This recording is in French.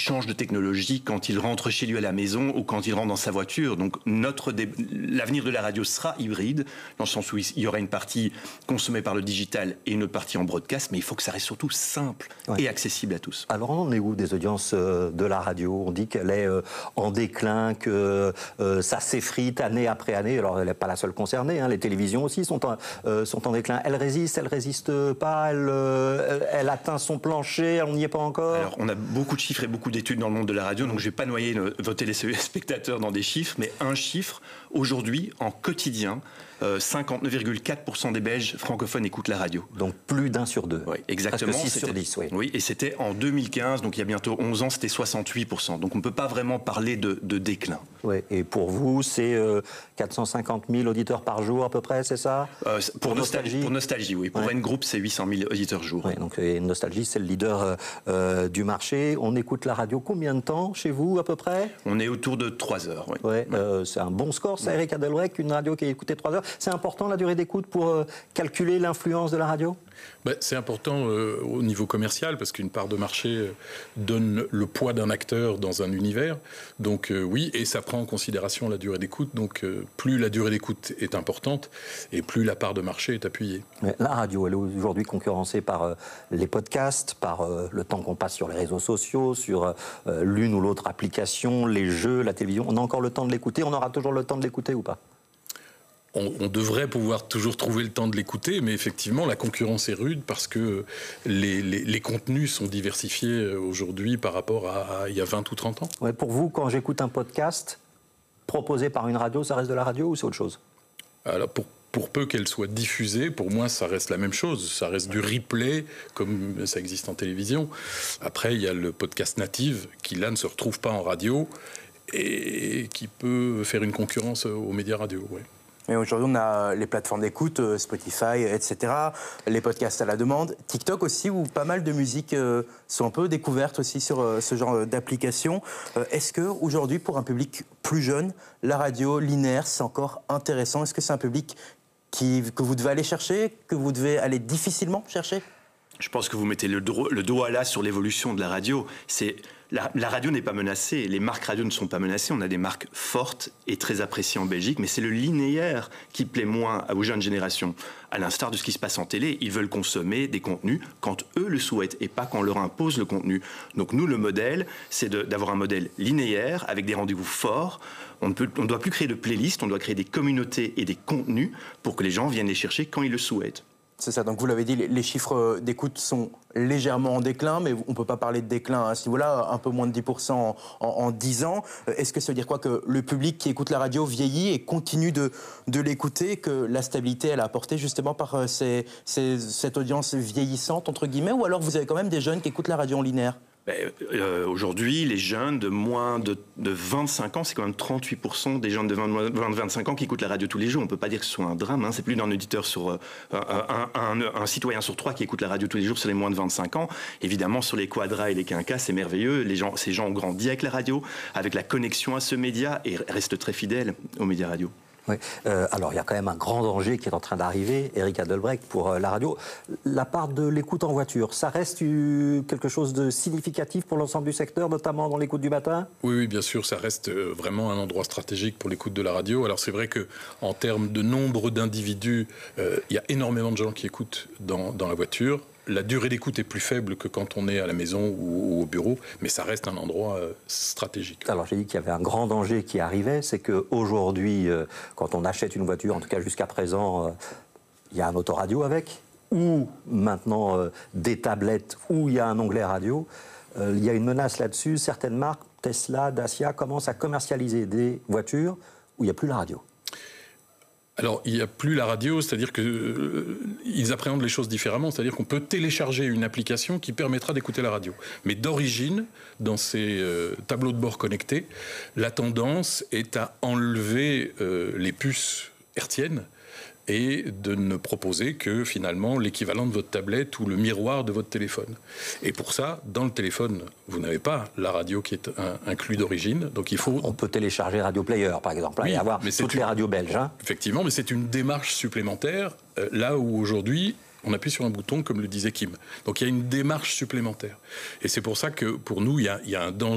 change de technologie quand il rentre chez lui à la maison ou quand il rentre dans sa voiture. Donc l'avenir de la radio sera hybride, dans le sens où il y aura une partie consommée par le digital et une autre partie en broadcast, mais il faut que ça reste surtout simple et accessible à tous. Alors on est où des audiences de la radio? On dit qu'elle est en déclin, que ça s'effrite année après année. Alors elle n'est pas la seule concernée, les télévisions aussi sont en déclin. Elle résiste pas, elle atteint son plancher, on n'y est pas encore? Alors on a beaucoup de chiffres et beaucoup d'études dans le monde de la radio, donc je ne vais pas noyer vos téléspectateurs dans des chiffres, mais un chiffre, aujourd'hui, en quotidien, 59,4% des Belges francophones écoutent la radio. Donc plus d'un sur deux. Oui, exactement. Presque 6 sur 10, oui. Oui, et c'était en 2015, donc il y a bientôt 11 ans, c'était 68%. Donc on ne peut pas vraiment parler de déclin. Oui, et pour vous, c'est 450 000 auditeurs par jour à peu près, c'est ça? Pour Nostalgie, oui. Pour N Group, c'est 800 000 auditeurs jour. Oui, donc Nostalgie, c'est le leader du marché. On écoute la radio combien de temps chez vous à peu près? On est autour de 3 heures, oui. C'est un bon score, ça, Eric Adelbrecht, une radio qui est écoutée 3 heures. C'est important la durée d'écoute pour calculer l'influence de la radio? C'est important au niveau commercial parce qu'une part de marché donne le poids d'un acteur dans un univers. Donc oui, et ça prend en considération la durée d'écoute. Donc plus la durée d'écoute est importante et plus la part de marché est appuyée. Mais la radio, elle est aujourd'hui concurrencée par les podcasts, par le temps qu'on passe sur les réseaux sociaux, sur l'une ou l'autre application, les jeux, la télévision. On a encore le temps de l'écouter? On aura toujours le temps de l'écouter ou pas? On devrait pouvoir toujours trouver le temps de l'écouter, mais effectivement, la concurrence est rude parce que les contenus sont diversifiés aujourd'hui par rapport à il y a 20 ou 30 ans. Ouais, pour vous, quand j'écoute un podcast proposé par une radio, ça reste de la radio ou c'est autre chose? Alors pour peu qu'elle soit diffusée, pour moi, ça reste la même chose. Ça reste du replay, comme ça existe en télévision. Après, il y a le podcast native qui, là, ne se retrouve pas en radio et qui peut faire une concurrence aux médias radio, ouais. Mais aujourd'hui, on a les plateformes d'écoute, Spotify, etc., les podcasts à la demande, TikTok aussi, où pas mal de musiques sont un peu découvertes aussi sur ce genre d'applications. Est-ce que aujourd'hui, pour un public plus jeune, la radio linéaire, c'est encore intéressant? Est-ce que c'est un public que vous devez aller chercher, que vous devez aller difficilement chercher? Je pense que vous mettez le doigt là sur l'évolution de la radio. La radio n'est pas menacée, les marques radio ne sont pas menacées, on a des marques fortes et très appréciées en Belgique, mais c'est le linéaire qui plaît moins aux jeunes générations. À l'instar de ce qui se passe en télé, ils veulent consommer des contenus quand eux le souhaitent et pas quand on leur impose le contenu. Donc nous, le modèle, c'est d'avoir un modèle linéaire avec des rendez-vous forts. On ne doit plus créer de playlists, on doit créer des communautés et des contenus pour que les gens viennent les chercher quand ils le souhaitent. C'est ça, donc vous l'avez dit, les chiffres d'écoute sont légèrement en déclin, mais on ne peut pas parler de déclin à ce niveau-là, un peu moins de 10% en 10 ans. Est-ce que ça veut dire quoi, que le public qui écoute la radio vieillit et continue de l'écouter, que la stabilité, elle est apportée justement par cette audience vieillissante, entre guillemets, ou alors vous avez quand même des jeunes qui écoutent la radio en linéaire? Aujourd'hui, les jeunes de moins de 25 ans, c'est quand même 38% des jeunes de 20-25 ans qui écoutent la radio tous les jours. On ne peut pas dire que ce soit un drame. C'est plus d'un auditeur sur un citoyen sur 3 qui écoute la radio tous les jours sur les moins de 25 ans. Évidemment, sur les quadras et les quinquas, c'est merveilleux. Ces gens ont grandi avec la radio, avec la connexion à ce média et restent très fidèles aux médias radio. Oui. Alors, il y a quand même un grand danger qui est en train d'arriver, Eric Adelbrecht, pour la radio. La part de l'écoute en voiture, ça reste quelque chose de significatif pour l'ensemble du secteur, notamment dans l'écoute du matin? Oui, bien sûr, ça reste vraiment un endroit stratégique pour l'écoute de la radio. Alors, c'est vrai qu'en termes de nombre d'individus, il y a énormément de gens qui écoutent dans la voiture. La durée d'écoute est plus faible que quand on est à la maison ou au bureau, mais ça reste un endroit stratégique. Alors j'ai dit qu'il y avait un grand danger qui arrivait, c'est qu'aujourd'hui, quand on achète une voiture, en tout cas jusqu'à présent, il y a un autoradio avec, ou maintenant des tablettes, où il y a un onglet radio. Il y a une menace là-dessus. Certaines marques, Tesla, Dacia, commencent à commercialiser des voitures où il n'y a plus la radio. Alors, il n'y a plus la radio, c'est-à-dire qu'ils appréhendent les choses différemment. C'est-à-dire qu'on peut télécharger une application qui permettra d'écouter la radio. Mais d'origine, dans ces tableaux de bord connectés, la tendance est à enlever les puces hertziennes et de ne proposer que finalement l'équivalent de votre tablette ou le miroir de votre téléphone. Et pour ça, dans le téléphone, vous n'avez pas la radio qui est inclus d'origine, donc il faut... On peut télécharger Radio Player, par exemple, et avoir toutes les radios belges. Effectivement, mais c'est une démarche supplémentaire, là où aujourd'hui, on appuie sur un bouton, comme le disait Kim. Donc il y a une démarche supplémentaire. Et c'est pour ça que, pour nous, il y a un danger